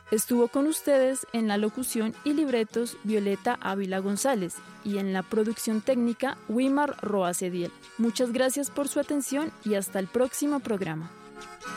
Estuvo con ustedes en la locución y libretos Violeta Ávila González y en la producción técnica Wimar Roa Cediel. Muchas gracias por su atención y hasta el próximo programa.